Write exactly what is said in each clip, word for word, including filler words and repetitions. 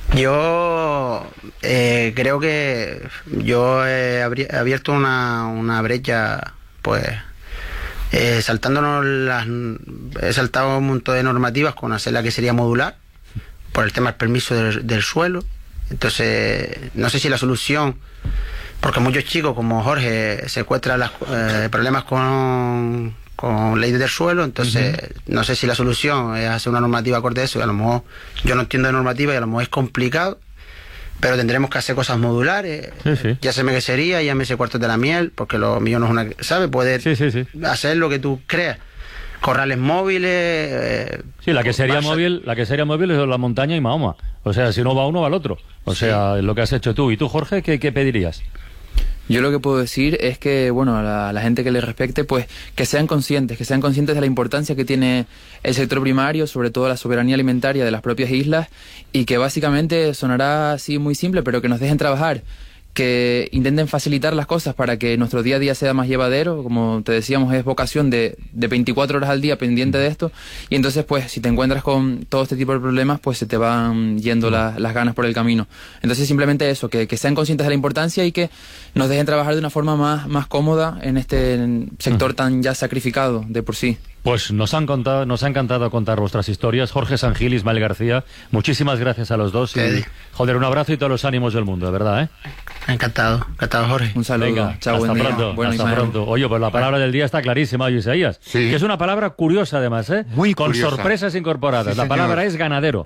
Yo eh, creo que yo he abri- abierto una, una brecha, pues, eh, saltándonos las... He saltado un montón de normativas con hacer la que sería modular, por el tema del permiso del, del suelo. Entonces, no sé si la solución, porque muchos chicos como Jorge se encuentran los eh, problemas con, con ley del suelo, entonces uh-huh. no sé si la solución es hacer una normativa acorde a eso, y a lo mejor yo no entiendo de normativa y a lo mejor es complicado, pero tendremos que hacer cosas modulares. Sí, sí. Ya sé qué sería, ya me sé cuartos de la miel, porque lo mío no es una... ¿Sabes? Poder sí, sí, sí. hacer lo que tú creas. Corrales móviles... Eh, sí, la que sería móvil, la que sería móvil es la montaña y Mahoma. O sea, si no va uno, va el otro. O sí. sea, es lo que has hecho tú. ¿Y tú, Jorge, qué, qué pedirías? Yo lo que puedo decir es que, bueno, a la, a la gente que le respecte, pues, que sean conscientes, que sean conscientes de la importancia que tiene el sector primario, sobre todo la soberanía alimentaria de las propias islas, y que básicamente sonará así muy simple, pero que nos dejen trabajar, que intenten facilitar las cosas para que nuestro día a día sea más llevadero. Como te decíamos, es vocación de, de veinticuatro horas al día pendiente de esto, y entonces pues si te encuentras con todo este tipo de problemas, pues se te van yendo la, las ganas por el camino. Entonces simplemente eso, que, que sean conscientes de la importancia y que nos dejen trabajar de una forma más, más cómoda en este sector tan ya sacrificado de por sí. Pues nos han contado, nos ha encantado contar vuestras historias. Jorge Sangil, Ismael García, muchísimas gracias a los dos. Y, joder, un abrazo y todos los ánimos del mundo, de verdad, ¿eh? Encantado, encantado, Jorge. Un saludo. Venga, chao, hasta buen pronto, día. Bueno, hasta Ismael. pronto. Oye, pues la palabra del día está clarísima, oye, Isaías. Sí. Que es una palabra curiosa además, ¿eh? Muy Con curiosa. sorpresas incorporadas. Sí, la señor. palabra es ganadero.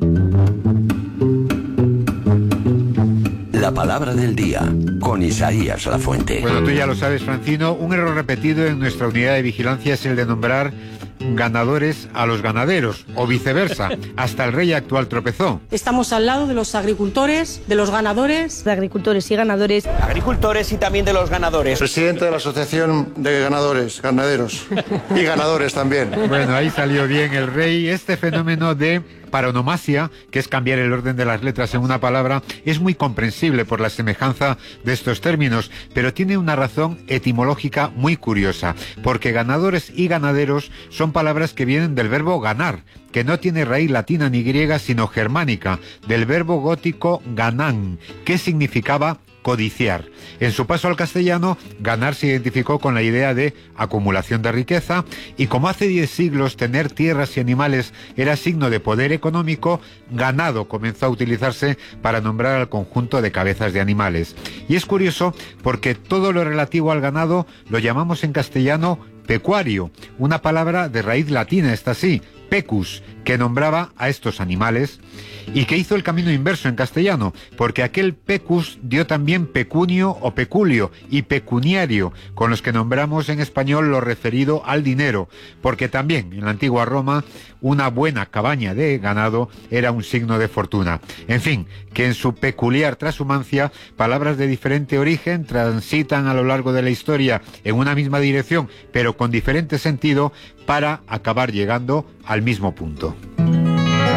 La palabra del día, con Isaías Lafuente. Bueno, tú ya lo sabes, Francino, un error repetido en nuestra unidad de vigilancia es el de nombrar ganadores a los ganaderos, o viceversa. Hasta el rey actual tropezó. Estamos al lado de los agricultores, de los ganadores. De agricultores y ganadores. Agricultores y también de los ganadores. Presidente de la Asociación de Ganadores, Ganaderos y Ganadores también. Bueno, ahí salió bien el rey. Este fenómeno de paronomasia, que es cambiar el orden de las letras en una palabra, es muy comprensible por la semejanza de estos términos, pero tiene una razón etimológica muy curiosa, porque ganadores y ganaderos son palabras que vienen del verbo ganar, que no tiene raíz latina ni griega, sino germánica, del verbo gótico ganan, que significaba codiciar. En su paso al castellano, ganar se identificó con la idea de acumulación de riqueza, y como hace diez siglos tener tierras y animales era signo de poder económico, ganado comenzó a utilizarse para nombrar al conjunto de cabezas de animales. Y es curioso porque todo lo relativo al ganado lo llamamos en castellano pecuario, una palabra de raíz latina, esta sí, pecus, que nombraba a estos animales, y que hizo el camino inverso en castellano, porque aquel pecus dio también pecunio o peculio y pecuniario, con los que nombramos en español lo referido al dinero, porque también en la antigua Roma una buena cabaña de ganado era un signo de fortuna. En fin, que en su peculiar trashumancia, palabras de diferente origen transitan a lo largo de la historia en una misma dirección, pero con diferente sentido, para acabar llegando al mismo punto.